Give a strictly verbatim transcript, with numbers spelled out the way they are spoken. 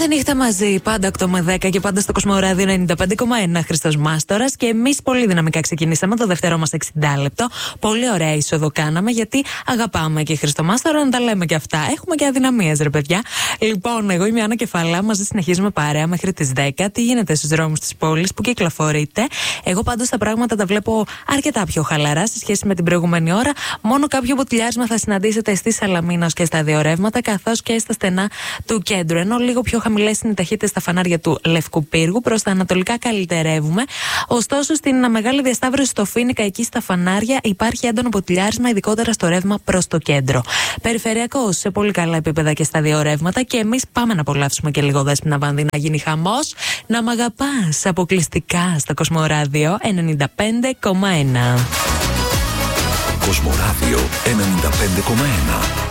Κάθε νύχτα μαζί, πάντα οκτώ με δέκα και πάντα στο Κοσμοράδιο ενενήντα πέντε κόμμα ένα. Χριστός Μάστορας. Και εμείς πολύ δυναμικά ξεκινήσαμε το δεύτερό μας εξήντα λεπτό. Πολύ ωραία είσοδο κάναμε, γιατί αγαπάμε και Χριστό Μάστορα να τα λέμε και αυτά. Έχουμε και αδυναμίες, ρε παιδιά. Λοιπόν, εγώ είμαι η Άννα Κεφαλά. Μαζί συνεχίζουμε παρέα μέχρι τις δέκα. Τι γίνεται στους δρόμους της πόλης, που κυκλοφορείτε? Εγώ πάντως τα πράγματα τα βλέπω αρκετά πιο χαλαρά σε σχέση με την προηγούμενη ώρα. Μόνο κάποιο μποτιλιάρισμα θα συναντήσετε στη Σαλαμίνα και στα δύο ρεύματα, καθώς και στα στενά του κέντρου. Ενώ λίγο πιο χαμηλές είναι οι ταχύτητες στα φανάρια του Λευκού Πύργου. Προς τα ανατολικά καλυτερεύουμε. Ωστόσο, στην μεγάλη διασταύρωση στο Φοίνικα, εκεί στα φανάρια, υπάρχει έντονο μποτιλιάρισμα, ειδικότερα στο ρεύμα προς το κέντρο. Περιφερειακώς σε πολύ καλά επίπεδα και στα δύο ρεύματα. Και εμείς πάμε να απολαύσουμε και λίγο Δέσποινα Βάνδη, να γίνει χαμός. Να μ' αγαπάς αποκλειστικά στο Κοσμοράδιο ενενήντα πέντε κόμμα ένα. Κοσμοράδιο ενενήντα πέντε κόμμα ένα.